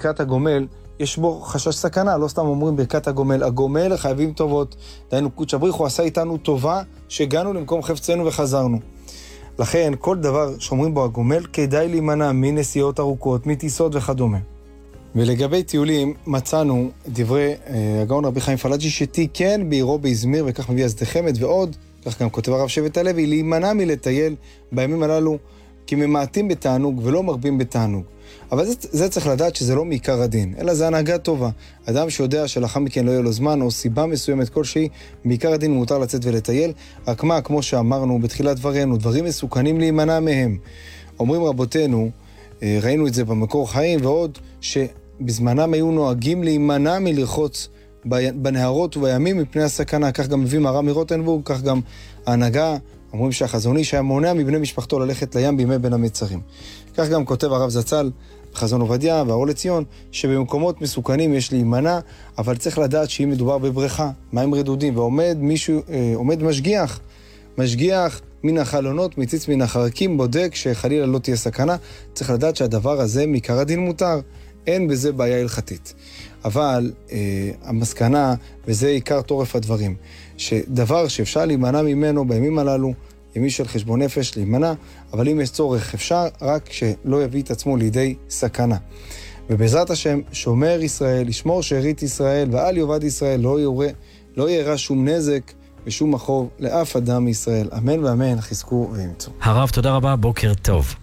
ברכת הגומל, יש בו חשש סכנה, לא סתם אומרים ברכת הגומל. הגומל חייבים טובות, דיינו קודש הבריחו עשה איתנו טובה, שהגענו למקום חפצנו וחזרנו. לכן, כל דבר שאומרים בו הגומל, כדאי להימנע מנסיעות ארוכות, מטיסות וכדומה. ולגבי טיולים, מצאנו דברי הגאון רבי חיים פלאג'י, שתיקן בעירו באזמיר, וכך מביא אז דחמד ועוד, כך גם כותב הרב שבט הלוי, להימנע מלטייל בימים הללו, כי ממעטים בתענוג ולא מרבים בתענוג. אבל זה צריך לדעת שזה לא מעיקר הדין, אלא זה הנהגה טובה. אדם שיודע שלאחר מכן לא יהיה לו זמן, או סיבה מסוימת כלשהי, מעיקר הדין מותר לצאת ולטייל, רק מה, כמו שאמרנו בתחילת דברינו, דברים מסוכנים להימנע מהם. אומרים רבותינו, ראינו את זה במקור חיים, ועוד שבזמנם היו נוהגים להימנע מלרחוץ בנהרות ובימים מפני הסכנה. כך גם מביא מהר"ם מרוטנבורג, כך גם ההנהגה, אומרים שהחזון איש היה מונע מבני משפחתו ללכת לים בימי בין המצרים. כך גם כותב הרב זצ"ל בחזון עובדיה והאור לציון, שבמקומות מסוכנים יש להימנע, אבל צריך לדעת שאם מדובר בבריכה, מים רדודים, ועומד מישהו, עומד משגיח מן החלונות, מציץ מן החרקים, בודק שחלילה לא תהיה סכנה, צריך לדעת שהדבר הזה מעיקר הדין מותר, אין בזה בעיה הלכתית. אבל המסקנה, וזה עיקר תורף הדברים, שדבר שאפשר להימנע ממנו בימים הללו, ימי של חשבון נפש להימנע, אבל אם יש צורך אפשר, רק שלא יביא את עצמו לידי סכנה. ובעזרת השם, שומר ישראל, ישמור שארית ישראל, ואל יאבד ישראל, לא יראה שום נזק ושום מחוב לאף אדם מישראל. אמן ואמן, חזקו ואמצו. הרב, תודה רבה, בוקר טוב.